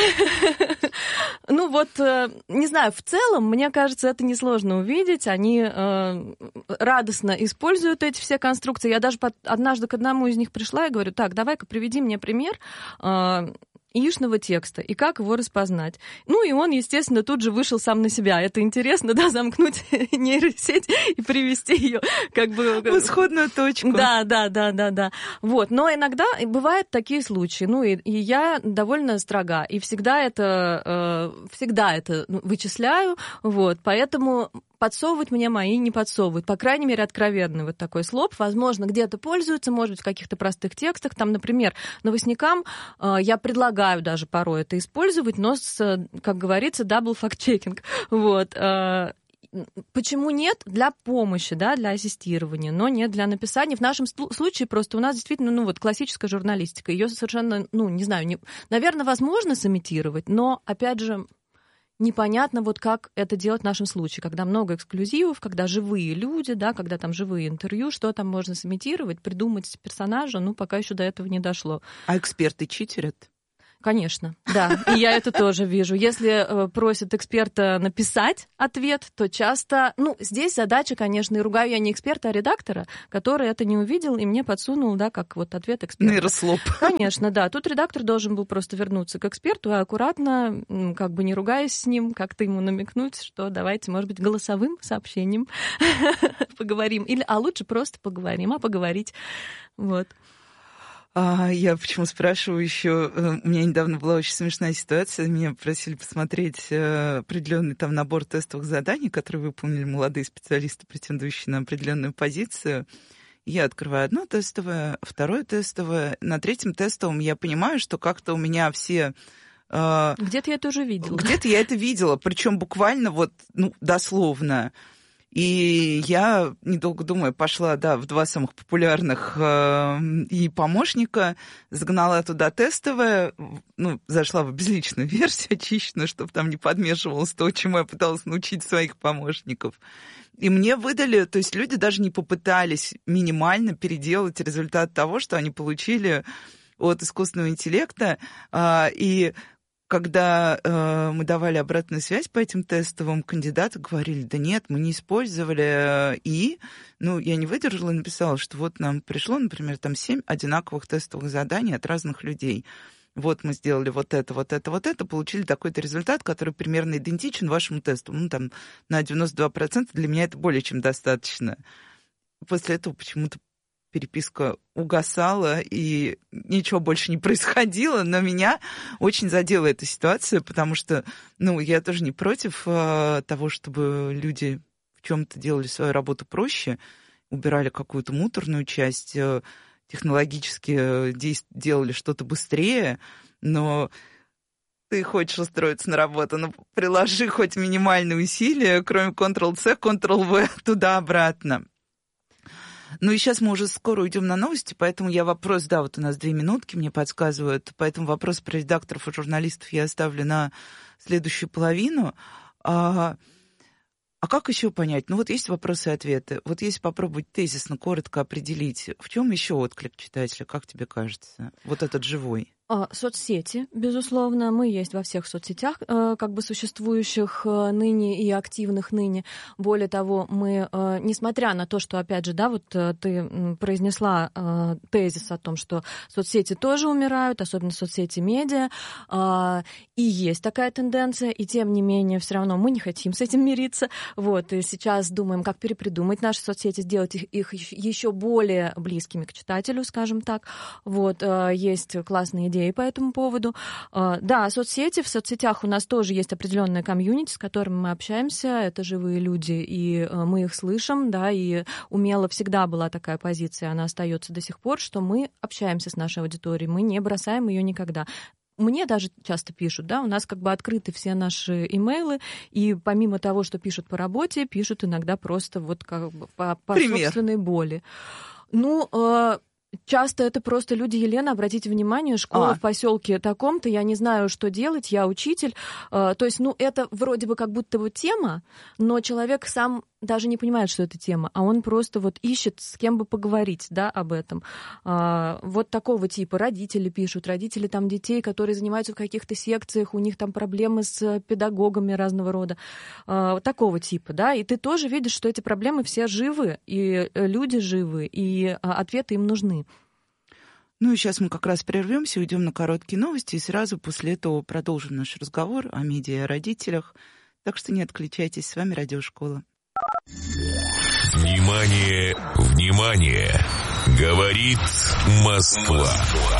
Не знаю, в целом, мне кажется, это несложно увидеть. Они радостно используют эти все конструкции. Я даже однажды к одному из них пришла и говорю: так, давай-ка приведи мне пример яичного текста, и как его распознать. Ну, и он, естественно, тут же вышел сам на себя. Это интересно, да, замкнуть нейросеть и привести ее как бы... в исходную точку. Да. Вот. Но иногда бывают такие случаи. Ну, и я довольно строга. И всегда это вычисляю. Вот. Поэтому подсовывать мне мои не подсовывают. По крайней мере, откровенный вот такой слоп. Возможно, где-то пользуются, может быть, в каких-то простых текстах. Там, например, новостникам я предлагаю даже порой это использовать, но с, как говорится, double fact-checking. Вот. Почему нет? Для помощи, да, для ассистирования, но не для написания. В нашем случае просто у нас действительно, классическая журналистика. Ее совершенно, наверное, возможно сымитировать, но, опять же, непонятно, вот как это делать в нашем случае, когда много эксклюзивов, когда живые люди, да, когда там живые интервью, что там можно сымитировать, придумать персонажа, пока еще до этого не дошло. А эксперты читерят? Конечно, да, и я это тоже вижу. Если просят эксперта написать ответ, то часто... здесь задача, конечно, и ругаю я не эксперта, а редактора, который это не увидел и мне подсунул, да, как вот ответ эксперта. Нейрослоп. Конечно, да. Тут редактор должен был просто вернуться к эксперту и аккуратно, как бы не ругаясь с ним, как-то ему намекнуть, что давайте, может быть, голосовым сообщением поговорим. А лучше просто поговорим, поговорить. Вот. Я почему спрашиваю еще, у меня недавно была очень смешная ситуация, меня просили посмотреть определенный там набор тестовых заданий, которые выполнили молодые специалисты, претендующие на определенную позицию. Я открываю одно тестовое, второе тестовое, на третьем тестовом я понимаю, что как-то у меня все... Где-то я это уже видела. Где-то я это видела, причем буквально дословно. И я, недолго думая, пошла, в два самых популярных и помощника, загнала туда тестовое, зашла в безличную версию, очищенную, чтобы там не подмешивалось то, чему я пыталась научить своих помощников. И мне выдали, то есть люди даже не попытались минимально переделать результат того, что они получили от искусственного интеллекта, и... Когда мы давали обратную связь по этим тестовым, кандидаты говорили, да нет, мы не использовали. И, я не выдержала и написала, что вот нам пришло, например, там 7 одинаковых тестовых заданий от разных людей. Вот мы сделали вот это, получили такой-то результат, который примерно идентичен вашему тесту. Там на 92% для меня это более чем достаточно. После этого почему-то переписка угасала, и ничего больше не происходило, но меня очень задела эта ситуация, потому что, я тоже не против того, чтобы люди в чем-то делали свою работу проще, убирали какую-то муторную часть, технологически делали что-то быстрее, но ты хочешь устроиться на работу, приложи хоть минимальные усилия, кроме Ctrl-C, Ctrl-V, туда-обратно. И сейчас мы уже скоро уйдем на новости, поэтому я вопрос, вот у нас 2 минутки, мне подсказывают, поэтому вопрос про редакторов и журналистов я оставлю на следующую половину. А как еще понять? Есть вопросы и ответы. Вот если попробовать тезисно, коротко определить, в чем еще отклик читателя, как тебе кажется? Вот этот живой. Соцсети, безусловно, мы есть во всех соцсетях, как бы существующих ныне и активных ныне. Более того, мы, несмотря на то, что, опять же, ты произнесла тезис о том, что соцсети тоже умирают, особенно соцсети медиа, и есть такая тенденция, и тем не менее, все равно мы не хотим с этим мириться. Вот, и сейчас думаем, как перепридумать наши соцсети, сделать их еще более близкими к читателю, скажем так. Вот, есть классные идеи по этому поводу. Да, соцсети. В соцсетях у нас тоже есть определенная комьюнити, с которыми мы общаемся. Это живые люди, и мы их слышим, да, и умело всегда была такая позиция, она остается до сих пор, что мы общаемся с нашей аудиторией, мы не бросаем ее никогда. Мне даже часто пишут, да, у нас как бы открыты все наши имейлы, и помимо того, что пишут по работе, пишут иногда просто вот как бы по собственной боли. Часто это просто люди, Елена, обратите внимание, школа в поселке таком-то, я не знаю, что делать, я учитель. То есть, это вроде бы как будто вот тема, но человек сам даже не понимает, что это тема, а он просто вот ищет, с кем бы поговорить, да, об этом. Вот такого типа родители пишут, родители там детей, которые занимаются в каких-то секциях, у них там проблемы с педагогами разного рода. Такого типа, да, и ты тоже видишь, что эти проблемы все живы, и люди живы, и ответы им нужны. Ну и сейчас мы как раз прервемся, уйдем на короткие новости, и сразу после этого продолжим наш разговор о медиа и о родителях. Так что не отключайтесь, с вами Радиошкола. Внимание, внимание! Говорит Москва.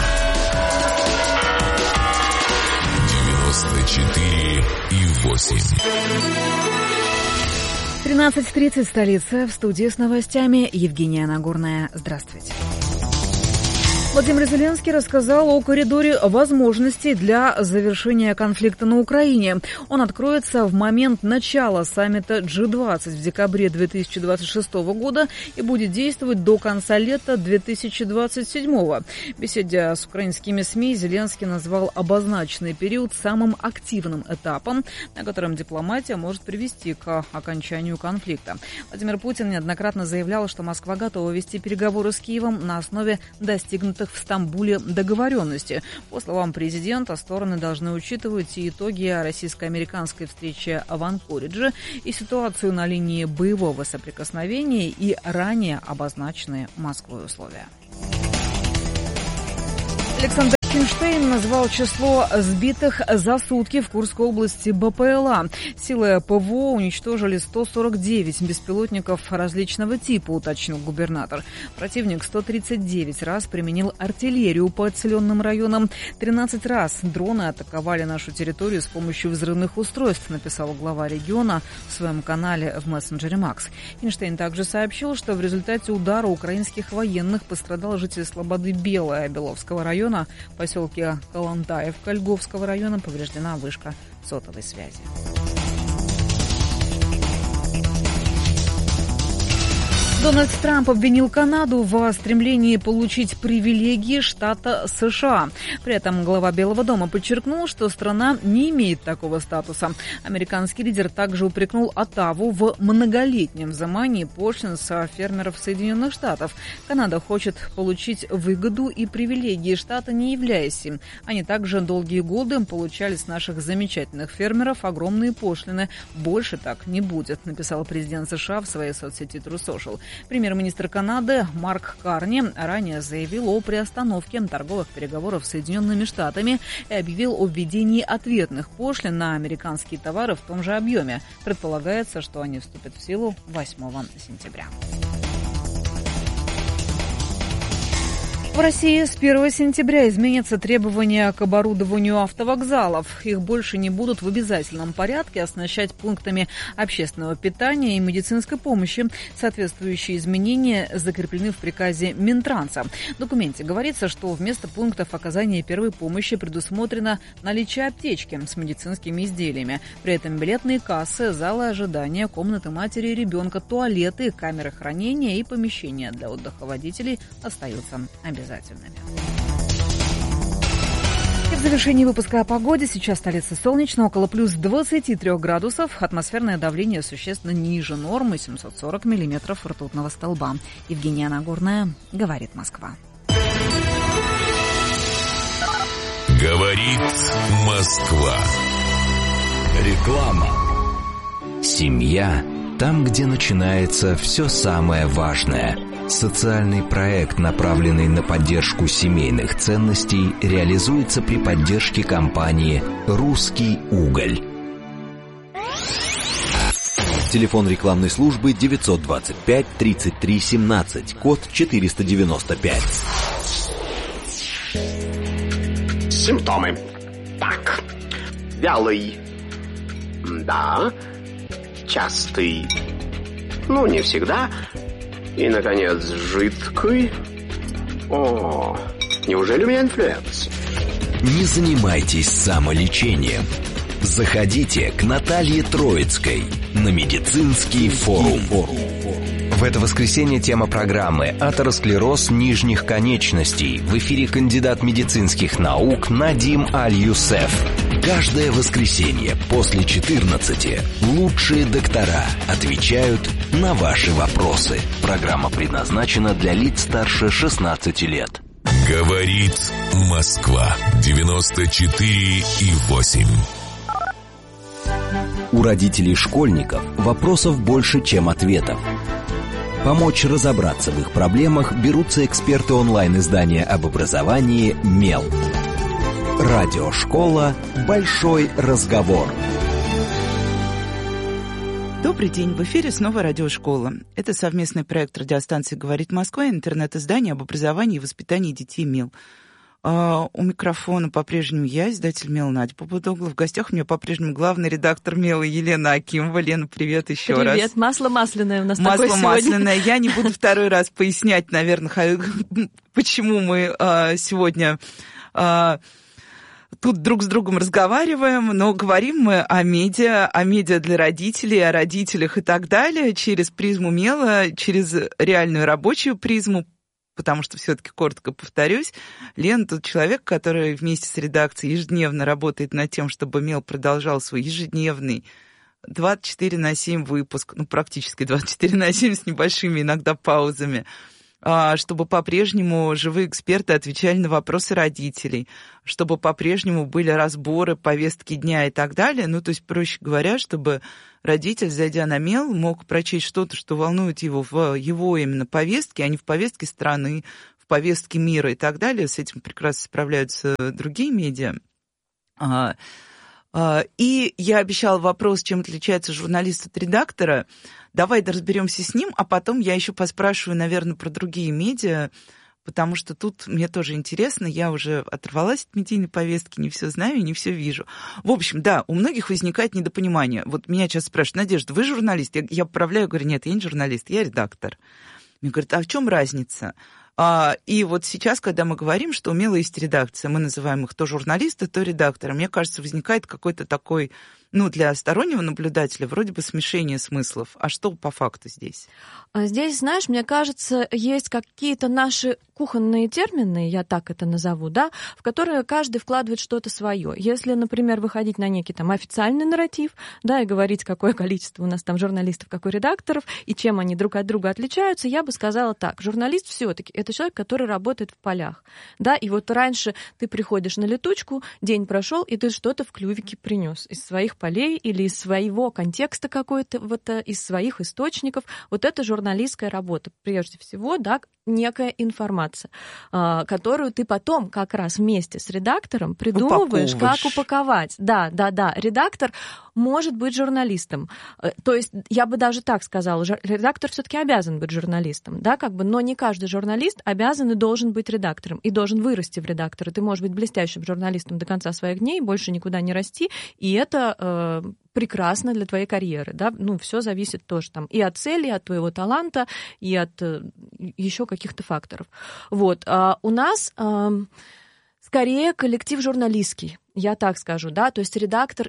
94,8. 13:30, столица. В студии с новостями Евгения Нагорная. Здравствуйте. Владимир Зеленский рассказал о коридоре возможностей для завершения конфликта на Украине. Он откроется в момент начала саммита G20 в декабре 2026 года и будет действовать до конца лета 2027. В беседе с украинскими СМИ Зеленский назвал обозначенный период самым активным этапом, на котором дипломатия может привести к окончанию конфликта. Владимир Путин неоднократно заявлял, что Москва готова вести переговоры с Киевом на основе достигнутых в Стамбуле договоренности. По словам президента, стороны должны учитывать и итоги российско-американской встречи в Анкоридже, и ситуацию на линии боевого соприкосновения, и ранее обозначенные Москвой условия. Александр Финштейн назвал число сбитых за сутки в Курской области БПЛА. Силы ПВО уничтожили 149 беспилотников различного типа, уточнил губернатор. Противник 139 раз применил артиллерию по отселенным районам. 13 раз дроны атаковали нашу территорию с помощью взрывных устройств, написал глава региона в своем канале в мессенджере Макс. Финштейн также сообщил, что в результате удара украинских военных пострадал житель Слободы Белая Беловского района. В поселке Калантаевка Льговского района повреждена вышка сотовой связи. Дональд Трамп обвинил Канаду в стремлении получить привилегии штата США. При этом глава Белого дома подчеркнул, что страна не имеет такого статуса. Американский лидер также упрекнул Оттаву в многолетнем взимании пошлин с фермеров Соединенных Штатов. Канада хочет получить выгоду и привилегии штата, не являясь им. Они также долгие годы получали с наших замечательных фермеров огромные пошлины. Больше так не будет, написал президент США в своей соцсети True Social. Премьер-министр Канады Марк Карни ранее заявил о приостановке торговых переговоров с Соединенными Штатами и объявил о введении ответных пошлин на американские товары в том же объеме. Предполагается, что они вступят в силу 8 сентября. В России с 1 сентября изменятся требования к оборудованию автовокзалов. Их больше не будут в обязательном порядке оснащать пунктами общественного питания и медицинской помощи. Соответствующие изменения закреплены в приказе Минтранса. В документе говорится, что вместо пунктов оказания первой помощи предусмотрено наличие аптечки с медицинскими изделиями. При этом билетные кассы, залы ожидания, комнаты матери и ребенка, туалеты, камеры хранения и помещения для отдыха водителей остаются обязательными. И в завершении выпуска о погоде. Сейчас столица солнечно, около плюс 23 градусов. Атмосферное давление существенно ниже нормы, 740 миллиметров ртутного столба. Евгения Нагорная, говорит Москва. Говорит Москва. Реклама. Семья там, где начинается все самое важное. Социальный проект, направленный на поддержку семейных ценностей, реализуется при поддержке компании «Русский уголь». Телефон рекламной службы 925 33 17, код 495. Симптомы. Так. Вялый. Да. Частый. Ну, не всегда. И, наконец, жидкий. О, неужели у меня инфлюенс? Не занимайтесь самолечением. Заходите к Наталье Троицкой на медицинский форум. В это воскресенье тема программы «Атеросклероз нижних конечностей». В эфире кандидат медицинских наук Надим Аль-Юсеф. Каждое воскресенье после 14 лучшие доктора отвечают на ваши вопросы. Программа предназначена для лиц старше 16 лет. Говорит Москва. 94,8. У родителей школьников вопросов больше, чем ответов. Помочь разобраться в их проблемах берутся эксперты онлайн-издания об образовании «Мел». Радиошкола «Большой разговор». Добрый день, в эфире снова радиошкола. Это совместный проект радиостанции «Говорит Москва» и интернет-издание об образовании и воспитании детей «Мел». У микрофона по-прежнему я, издатель «Мел» Надя Попудогла. В гостях у меня по-прежнему главный редактор «Мела» Елена Акимова. Лена, привет еще раз. Привет, масло масляное у нас масло такое сегодня. Масло масляное. Я не буду второй раз пояснять, наверное, почему мы сегодня... Тут друг с другом разговариваем, но говорим мы о медиа для родителей, о родителях и так далее, через призму «Мела», через реальную рабочую призму, потому что все-таки коротко повторюсь, Лена тот человек, который вместе с редакцией ежедневно работает над тем, чтобы «Мел» продолжал свой ежедневный 24/7 выпуск, практически 24/7 с небольшими иногда паузами, чтобы по-прежнему живые эксперты отвечали на вопросы родителей, чтобы по-прежнему были разборы, повестки дня и так далее. То есть, проще говоря, чтобы родитель, зайдя на «Мел», мог прочесть что-то, что волнует его в его именно повестке, а не в повестке страны, в повестке мира и так далее. С этим прекрасно справляются другие медиа. И я обещала вопрос, чем отличается журналист от редактора. Давай разберемся с ним, а потом я еще поспрашиваю, наверное, про другие медиа, потому что тут мне тоже интересно. Я уже оторвалась от медийной повестки, не все знаю и не все вижу. В общем, да, у многих возникает недопонимание. Вот меня сейчас спрашивают: Надежда, вы журналист? Я поправляю, говорю: нет, я не журналист, я редактор. Мне говорят: а в чем разница? И вот сейчас, когда мы говорим, что у «Мела» есть редакция, мы называем их то журналисты, то редакторы, мне кажется, возникает какой-то такой, для стороннего наблюдателя, вроде бы смешение смыслов. А что по факту здесь? Здесь, знаешь, мне кажется, есть какие-то наши кухонные термины, я так это назову, да, в которые каждый вкладывает что-то свое. Если, например, выходить на некий там официальный нарратив, да, и говорить, какое количество у нас там журналистов, какой редакторов, и чем они друг от друга отличаются, я бы сказала так: журналист все-таки это человек, который работает в полях, да, и вот раньше ты приходишь на летучку, день прошел, и ты что-то в клювике принес из своих полей или из своего контекста какой-то, из своих источников. Вот это журналистская работа. Прежде всего, да, некая информация, которую ты потом как раз вместе с редактором придумываешь, как упаковать. Да. Редактор может быть журналистом. То есть я бы даже так сказала, редактор все-таки обязан быть журналистом, да, но не каждый журналист обязан и должен быть редактором, и должен вырасти в редактора. Ты можешь быть блестящим журналистом до конца своих дней, больше никуда не расти, и это прекрасно для твоей карьеры, да, все зависит тоже там и от цели, и от твоего таланта, и от еще каких-то факторов. Вот, у нас скорее коллектив журналистский. Я так скажу, да, то есть редакторскую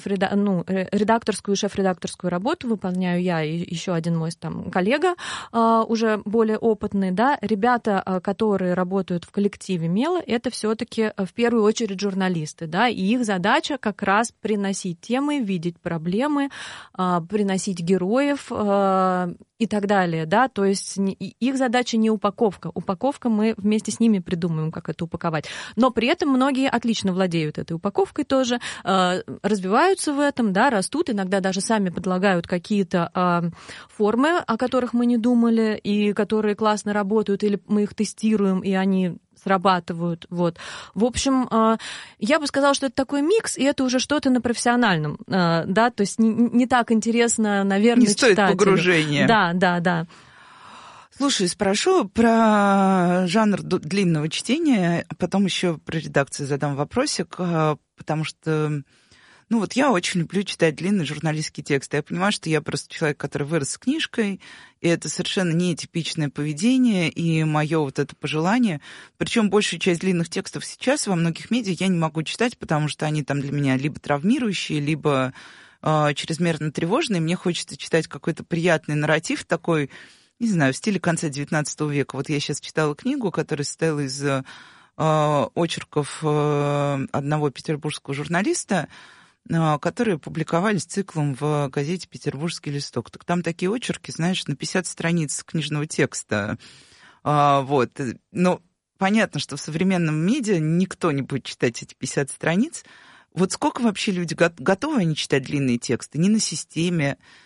и шеф-редакторскую работу выполняю я и еще один мой там коллега, уже более опытный, да. Ребята, которые работают в коллективе «Мела», это все-таки в первую очередь журналисты, да, и их задача как раз приносить темы, видеть проблемы, приносить героев и так далее, да, то есть их задача не упаковка. Упаковка мы вместе с ними придумаем, как это упаковать. Но при этом многие отлично владеют этой упаковкой тоже, развиваются в этом, да, растут, иногда даже сами предлагают какие-то формы, о которых мы не думали, и которые классно работают, или мы их тестируем, и они срабатывают. Вот. В общем, я бы сказала, что это такой микс, и это уже что-то на профессиональном, да, то есть не так интересно, наверное, читателю. Не стоит погружения. Да. Слушай, спрошу про жанр длинного чтения, а потом еще про редакцию задам вопросик, потому что, я очень люблю читать длинные журналистские тексты. Я понимаю, что я просто человек, который вырос с книжкой, и это совершенно нетипичное поведение, и мое вот это пожелание. Причем большую часть длинных текстов сейчас во многих медиа я не могу читать, потому что они там для меня либо травмирующие, либо чрезмерно тревожные. Мне хочется читать какой-то приятный нарратив такой, не знаю, в стиле конца XIX века. Вот я сейчас читала книгу, которая состояла из очерков одного петербургского журналиста, которые публиковались циклом в газете «Петербургский листок». Так там такие очерки, знаешь, на 50 страниц книжного текста. Вот. Но понятно, что в современном медиа никто не будет читать эти 50 страниц. Вот сколько вообще люди готовы они читать длинные тексты? Не на системе.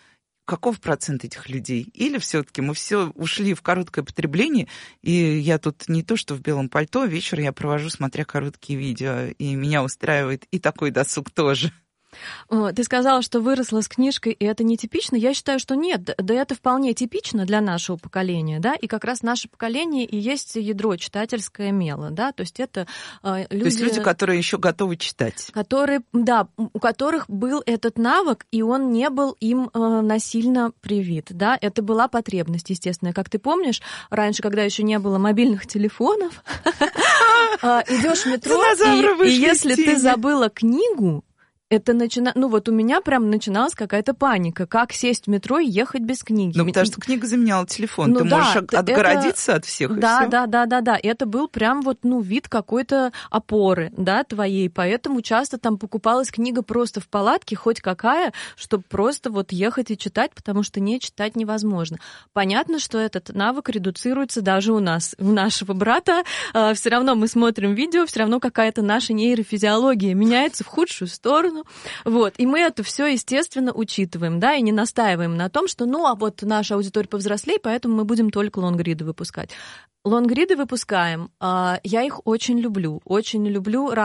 каков процент этих людей? Или все-таки мы все ушли в короткое потребление, и я тут не то что в белом пальто, вечер я провожу, смотря короткие видео, и меня устраивает и такой досуг тоже. Ты сказала, что выросла с книжкой, и это нетипично. Я считаю, что нет. Да это вполне типично для нашего поколения, да, и как раз наше поколение и есть ядро читательское мело, да, то есть это люди... То есть люди, которые еще готовы читать. Которые, да, у которых был этот навык, и он не был им насильно привит, да, это была потребность, естественно. Как ты помнишь, раньше, когда еще не было мобильных телефонов, идешь в метро, и если ты забыла книгу, это ну вот у меня прям начиналась какая-то паника. Как сесть в метро и ехать без книги? Ну, потому что книга заменяла телефон. Ты можешь отгородиться от всех, и да, всё. Да. Это был прям вот, вид какой-то опоры, да, твоей. Поэтому часто там покупалась книга просто в палатке, хоть какая, чтобы просто вот ехать и читать, потому что не читать невозможно. Понятно, что этот навык редуцируется даже у нас, у нашего брата. Все равно мы смотрим видео, все равно какая-то наша нейрофизиология меняется в худшую сторону. Вот, и мы это все, естественно, учитываем, да, и не настаиваем на том, что, а вот наша аудитория повзрослее, поэтому мы будем только лонгриды выпускать. Лонгриды выпускаем, я их очень люблю.